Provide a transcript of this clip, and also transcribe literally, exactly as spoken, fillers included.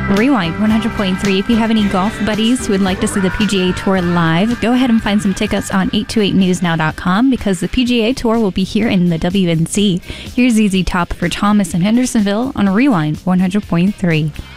Rewind one hundred point three. If you have any golf buddies who would like to see the P G A Tour live, go ahead and find some tickets on eight two eight news now dot com because the P G A Tour will be here in the W N C. Here's Z Z Top for Thomas in Hendersonville on Rewind one hundred point three.